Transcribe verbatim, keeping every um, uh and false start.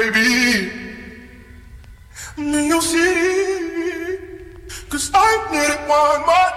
baby. New York City, cause I need it one more